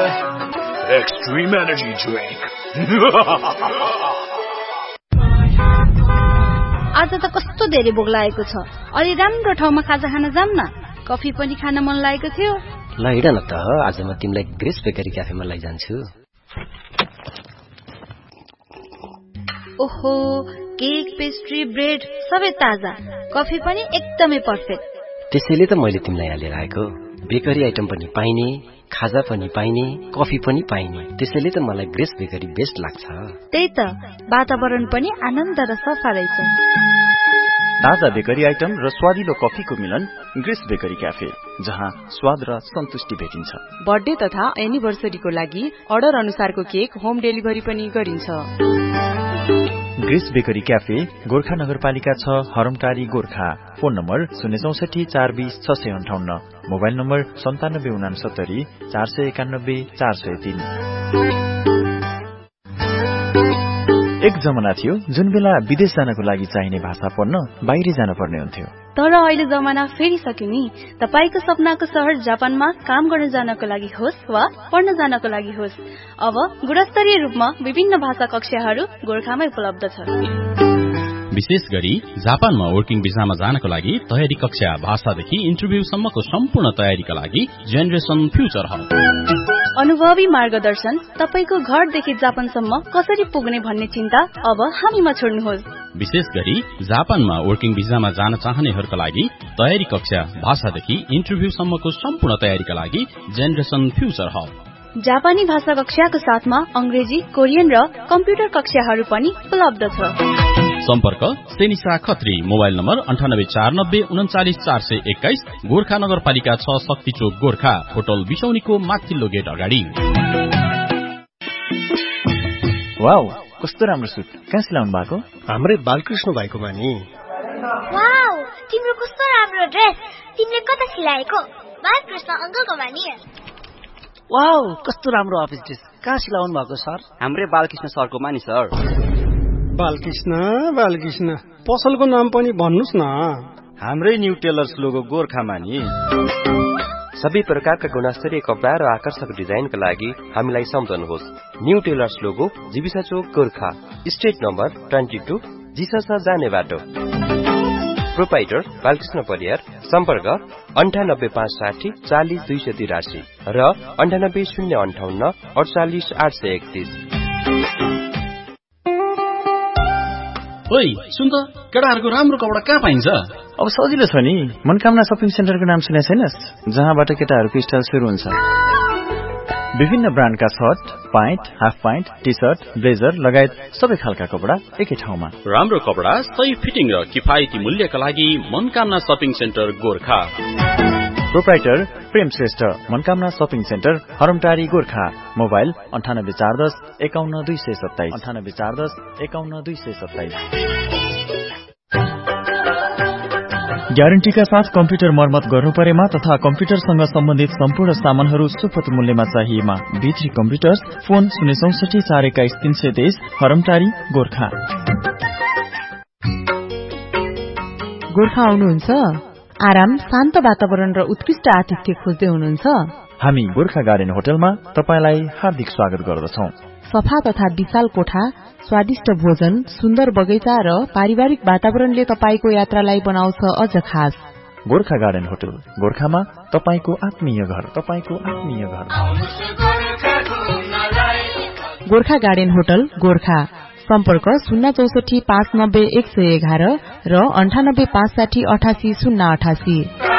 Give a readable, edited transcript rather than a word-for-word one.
Extreme Energy Drink. आज त कस्तो धेरै भोक लागेको छ। अलि राम्रो ठाउँमा खाजा खान जाम न। कफी पनि खान मन लागेको थियो। ल हिँड न त, आज म तिमीलाई ग्रेस बेकरी क्याफेमा लैजान्छु। ओहो, केक, पेस्ट्री, ब्रेड सबै ताजा। कफी पनि एकदमै पर्फेक्ट। त्यसैले त मैले तिमीलाई यहाँ लिएर आएको। बेकरी आइटम पनि पाइने, खाजा पनि पाइने, कफी पनि पाइने। त्यसैले त मलाई ग्रेस बेकरी बेस्ट लाग्छ। त्यही त, वातावरण पनि आनन्द र सफा रहेछ। ताजा बेकरी आइटम र स्वादिलो कफीको मिलन ग्रेस बेकरी क्याफे, जहाँ स्वाद र सन्तुष्टि भेटिन्छ। बर्थडे तथा एनिभर्सरीको लागि अर्डर अनुसारको केक होम डेलिभरी पनि गरिन्छ। ग्रेस बेकरी क्याफे गोर्खा नगरपालिका 6 हरमटारी Gorkha. Phone number 064 420 658, mobile number 9769 491 403। एक जमाना थियो जुन बेला विदेश जानको लागि चाहिने भाषा पढ्न बाहिर जान पर्ने हुन्थ्यो। तर अहिले जमाना फेरिसक्यो नि। तपाईको सपनाको शहर जापानमा काम गर्न जानको लागि होस् वा पढ्न जानको लागि होस्, अब गुणस्तरीय रूपमा विभिन्न भाषा कक्षाहरू गोर्खामै उपलब्ध छ। विशेष गरी जापानमा वर्किङ भिसामा जानको लागि तयारी कक्षा, भाषादेखि इन्टरभ्यूसम्मको सम्पूर्ण तयारीका लागि जेनरेसन फ्युचर हब। अनुभवी मार्गदर्शन, तपाईको घरदेखि जापानसम्म कसरी पुग्ने भन्ने चिन्ता अब हामीमा छोड्नुहोस्। विशेष गरी जापानमा वर्किङ भिसामा जान चाहनेहरूका लागि तयारी कक्षा, भाषादेखि इन्टरभ्यूसम्मको सम्पूर्ण तयारीका लागि जेनरेसन फ्युचर हब। जापानी भाषा कक्षाको साथमा अंग्रेजी, कोरियन र कम्प्युटर कक्षाहरू पनि उपलब्ध छ। सम्पर्क सेनिसा खत्री, मोबाइल नम्बर 9849 39421, गोर्खा नगरपालिका 6 शक्ति चोक गोर्खा, होटल बिसौनीको माथिल्लो गेट अगाडि। वाउ, कस्तो राम्रो सुट। कहाँ सिलाउनु भएको? हाम्रै बालकृष्ण भाइकोमा नि। वाउ, तिम्रो कस्तो राम्रो ड्रेस। तिमीले कता सिलाएको? बालकृष्ण अंकलकोमा नि। वाउ, कस्तो राम्रो अफिस ड्रेस। कहाँ सिलाउनु भएको सर? हाम्रै बालकृष्ण सरकोमा नि सर। बालकृष्ण, पसलको नाम पनि भन्नुस् न। हाम्रै न्यू टेलर्स लोगो गोर्खामा नि। सबै प्रकारका गुणस्तरीय कपडा र आकर्षक डिजाइनका लागि हामीलाई सम्झनुहोस्। न्यू टेलर्स लोगो, जीविसा चोक गोर्खा, स्ट्रिट नम्बर 22, जिसस जाने बाटो। प्रोपाइटर बालकृष्ण परियार। सम्पर्क 98560 40 283 र 98058 48 831। ओइ सुन त, केटाहरूको राम्रो कपडा कहाँ पाइन्छ? अब सजिलो छ नि, मनकामना शपिङ सेन्टरको नाम सुने छैनस्? जहाँबाट केटाहरूको स्टाइल सुरु हुन्छ। विभिन्न ब्रान्डका short, pant, half pant, T short, blazer लगायत सबै खालका कपडा एकै ठाउँमा। राम्रो कपडा, सही फिटिङ र किफायती मूल्यका लागि Manakamana shopping centre Gorkha. Proprietor प्रेम Shrestha, Manakamana shopping centre हरमटारी Gorkha. Mobile 9840 51 227, 9840 51 227। ग्यारेन्टीका साथ कम्प्युटर मर्मत गर्नु परेमा तथा कम्प्युटरसँग सम्बन्धित सम्पूर्ण सामानहरू सुपथ मूल्यमा चाहिएमा B3 computers. Phone 064 421 323, हरमटारी Gorkha. Gorkha आउनुहुन्छ? आराम, शान्त वातावरण र उत्कृष्ट आतिथ्य खोज्दै हुनुहुन्छ? हामी गोर्खा गार्डन होटलमा तपाईलाई हार्दिक स्वागत गर्दछौं। सफा तथा विशाल कोठा, स्वादिष्ट भोजन, सुन्दर बगैँचा र पारिवारिक वातावरणले तपाईको यात्रालाई बनाउँछ अझ खास। गोर्खा गार्डन होटल गोर्खामा तपाईको आत्मीय घर, तपाईको आत्मीय घर। Gorkha garden hotel Gorkha. सम्पर्क 064 590 111 र 98 560 88 088।